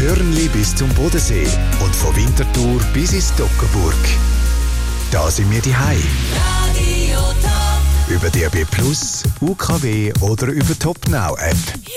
Hörnli bis zum Bodensee und von Winterthur bis ins Toggenburg. Da sind wir daheim. Radio Top. Über DAB+, UKW oder über Topnow App.